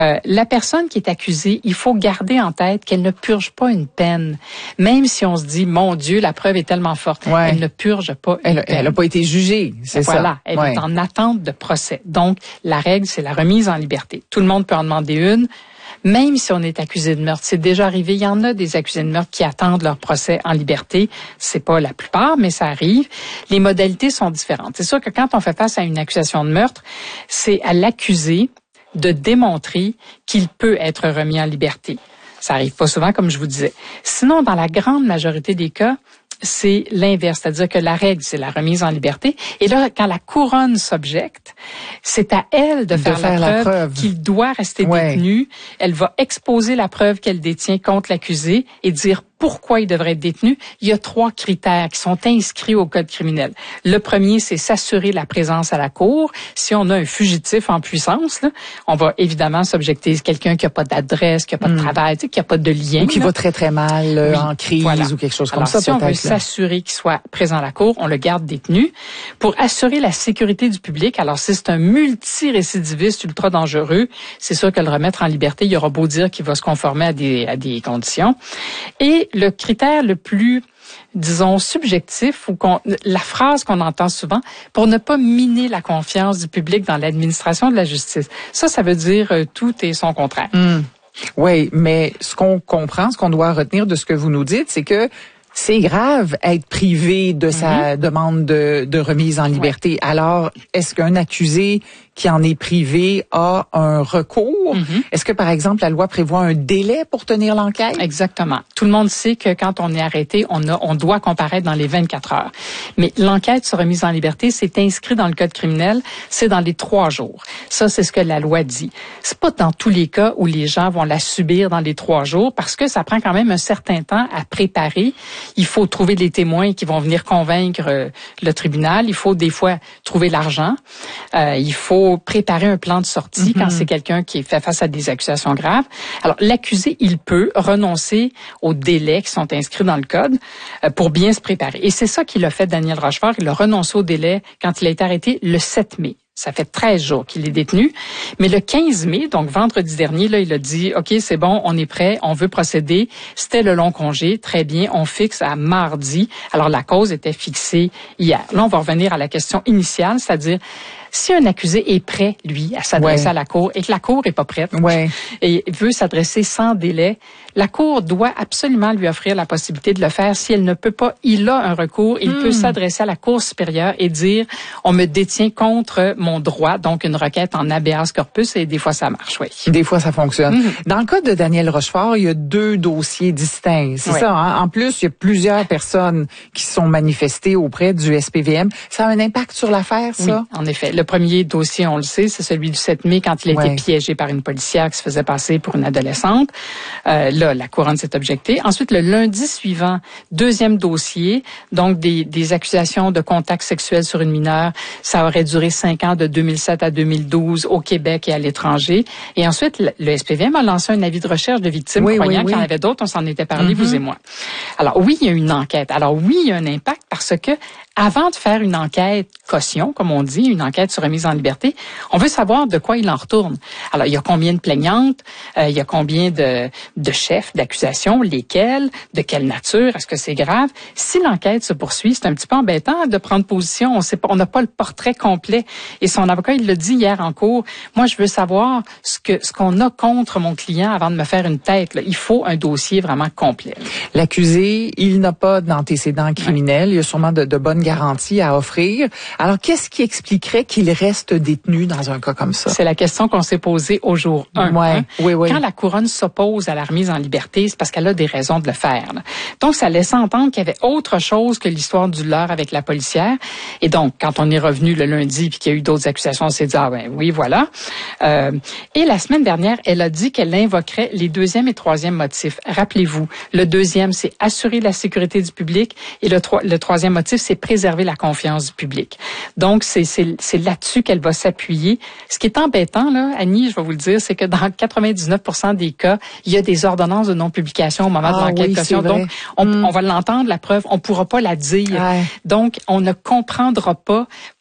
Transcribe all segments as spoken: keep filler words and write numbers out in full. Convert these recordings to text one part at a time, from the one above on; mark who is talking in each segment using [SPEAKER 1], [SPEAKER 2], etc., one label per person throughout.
[SPEAKER 1] Euh, la personne qui est accusée, il faut garder en tête qu'elle ne purge pas une peine. Même si on se dit, mon Dieu, la preuve est tellement forte. Ouais. Elle ne purge pas une
[SPEAKER 2] elle,
[SPEAKER 1] peine.
[SPEAKER 2] Elle n'a pas été jugée, c'est ça.
[SPEAKER 1] Voilà, elle ouais. est en attente de procès. Donc, la règle, c'est la remise en liberté. Tout le monde peut en demander une. Même si on est accusé de meurtre, c'est déjà arrivé. Il y en a des accusés de meurtre qui attendent leur procès en liberté. C'est pas la plupart, mais ça arrive. Les modalités sont différentes. C'est sûr que quand on fait face à une accusation de meurtre, c'est à l'accusé de démontrer qu'il peut être remis en liberté. Ça arrive pas souvent, comme je vous disais. Sinon, dans la grande majorité des cas, c'est l'inverse, c'est-à-dire que la règle, c'est la remise en liberté. Et là, quand la couronne s'objecte, c'est à elle de, de faire, faire la, preuve, la preuve qu'il doit rester ouais. détenu. Elle va exposer la preuve qu'elle détient contre l'accusé et dire pourquoi il devrait être détenu. Il y a trois critères qui sont inscrits au Code criminel. Le premier, c'est s'assurer la présence à la cour. Si on a un fugitif en puissance, là, on va évidemment s'objecter. Quelqu'un qui n'a pas d'adresse, qui n'a pas de travail, tu sais, qui n'a pas de lien.
[SPEAKER 2] Ou qui
[SPEAKER 1] là.
[SPEAKER 2] va très, très mal euh,
[SPEAKER 1] oui,
[SPEAKER 2] en crise
[SPEAKER 1] voilà.
[SPEAKER 2] ou quelque chose comme
[SPEAKER 1] Alors,
[SPEAKER 2] ça.
[SPEAKER 1] Si on veut s'assurer qu'il soit présent à la cour, on le garde détenu. Pour assurer la sécurité du public, alors si c'est un multirécidiviste ultra dangereux, c'est sûr que le remettre en liberté, il aura beau dire qu'il va se conformer à des, à des conditions. Et le critère le plus, disons, subjectif, ou qu'on, la phrase qu'on entend souvent, pour ne pas miner la confiance du public dans l'administration de la justice. Ça, ça veut dire euh, tout et son contraire.
[SPEAKER 2] Mmh. Oui, mais ce qu'on comprend, ce qu'on doit retenir de ce que vous nous dites, c'est que c'est grave être privé de sa mm-hmm. demande de, de remise en liberté. Ouais. Alors, est-ce qu'un accusé qui en est privé a un recours? Mm-hmm. Est-ce que, par exemple, la loi prévoit un délai pour tenir l'enquête?
[SPEAKER 1] Exactement. Tout le monde sait que quand on est arrêté, on a, on doit comparaître dans les vingt-quatre heures. Mais l'enquête sur remise en liberté, c'est inscrit dans le Code criminel, c'est dans les trois jours. Ça, c'est ce que la loi dit. C'est pas dans tous les cas où les gens vont la subir dans les trois jours, parce que ça prend quand même un certain temps à préparer. Il faut trouver des témoins qui vont venir convaincre euh, le tribunal. Il faut des fois trouver l'argent. Euh, il faut préparer un plan de sortie mm-hmm. quand c'est quelqu'un qui fait face à des accusations graves. Alors, l'accusé, il peut renoncer aux délais qui sont inscrits dans le Code euh, pour bien se préparer. Et c'est ça qu'il a fait, Daniel Rochefort. Il a renoncé au délai quand il a été arrêté le sept mai. Ça fait treize jours qu'il est détenu. Mais le quinze mai, donc vendredi dernier, là, il a dit, OK, c'est bon, on est prêt, on veut procéder. C'était le long congé. Très bien, on fixe à mardi. Alors, la cause était fixée hier. Là, on va revenir à la question initiale, c'est-à-dire, si un accusé est prêt, lui, à s'adresser ouais. à la Cour et que la Cour est pas prête
[SPEAKER 2] ouais.
[SPEAKER 1] et veut s'adresser sans délai, la Cour doit absolument lui offrir la possibilité de le faire. Si elle ne peut pas, il a un recours. Il hmm. peut s'adresser à la Cour supérieure et dire « On me détient contre mon droit », donc une requête en habeas corpus, et des fois, ça marche, oui.
[SPEAKER 2] Des fois, ça fonctionne.
[SPEAKER 1] Hmm.
[SPEAKER 2] Dans le cas de Daniel Rochefort, il y a deux dossiers distincts. C'est oui. ça, hein? En plus, il y a plusieurs personnes qui sont manifestées auprès du S P V M. Ça a un impact sur l'affaire, ça?
[SPEAKER 1] Oui, en effet. Le premier dossier, on le sait, c'est celui du sept mai, quand il a ouais. été piégé par une policière qui se faisait passer pour une adolescente. Euh, là, la couronne s'est objectée. Ensuite, le lundi suivant, deuxième dossier, donc des, des accusations de contact sexuel sur une mineure. Ça aurait duré cinq ans, de deux mille sept à deux mille douze, au Québec et à l'étranger. Et ensuite, le, le S P V M a lancé un avis de recherche de victimes,
[SPEAKER 2] oui,
[SPEAKER 1] croyant
[SPEAKER 2] oui,
[SPEAKER 1] qu'il y en
[SPEAKER 2] oui.
[SPEAKER 1] avait d'autres. On s'en était parlé, mm-hmm. vous et moi. Alors oui, il y a une enquête. Alors oui, il y a un impact parce que avant de faire une enquête caution, comme on dit, une enquête sur remise en liberté, on veut savoir de quoi il en retourne. Alors, il y a combien de plaignantes, euh, il y a combien de, de chefs d'accusation, lesquels, de quelle nature, est-ce que c'est grave? Si l'enquête se poursuit, c'est un petit peu embêtant de prendre position, on sait pas, on n'a pas le portrait complet. Et son avocat, il l'a dit hier en cours, moi, je veux savoir ce que ce qu'on a contre mon client avant de me faire une tête. Là. Il faut un dossier vraiment complet.
[SPEAKER 2] L'accusé, il n'a pas d'antécédents criminels, ouais. il y a sûrement de, de bonnes garanties à offrir. Alors, qu'est-ce qui expliquerait qu'il reste détenu dans un cas comme ça?
[SPEAKER 1] C'est la question qu'on s'est posée au jour un.
[SPEAKER 2] Ouais,
[SPEAKER 1] hein?
[SPEAKER 2] oui, oui.
[SPEAKER 1] Quand la couronne s'oppose à la remise en liberté, c'est parce qu'elle a des raisons de le faire. Là. Donc, ça laisse entendre qu'il y avait autre chose que l'histoire du leurre avec la policière. Et donc, quand on est revenu le lundi puis qu'il y a eu d'autres accusations, on s'est dit, ah ben oui, voilà. Euh, et la semaine dernière, elle a dit qu'elle invoquerait les deuxième et troisième motifs. Rappelez-vous, le deuxième, c'est assurer la sécurité du public et le, tro- le troisième motif, c'est préserver la confiance du public. Donc, c'est, c'est, c'est là-dessus qu'elle va s'appuyer. Ce qui est embêtant, là, Annie, je vais vous le dire, c'est que dans quatre-vingt-dix-neuf pour cent des cas, il y a des ordonnances de non-publication au moment ah, de l'enquête
[SPEAKER 2] oui,
[SPEAKER 1] caution. Donc, on, mm. on va l'entendre, la preuve, on ne pourra pas la dire. Ouais. Donc, on ne comprendra pas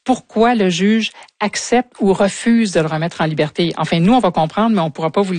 [SPEAKER 1] pourquoi le juge accepte ou refuse de le remettre en liberté. Enfin, nous, on va comprendre, mais on pourra pas vous le